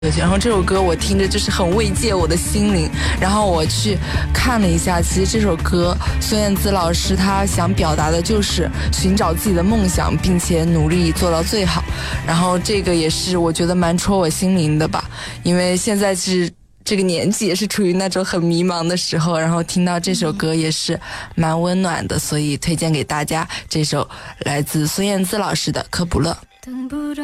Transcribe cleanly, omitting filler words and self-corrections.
然后这首歌我听着就是很慰藉我的心灵，然后我去看了一下，其实这首歌孙燕姿老师她想表达的就是寻找自己的梦想，并且努力做到最好。然后这个也是我觉得蛮戳我心灵的吧，因为现在是这个年纪也是处于那种很迷茫的时候，然后听到这首歌也是蛮温暖的，所以推荐给大家这首来自孙燕姿老师的《科普勒》。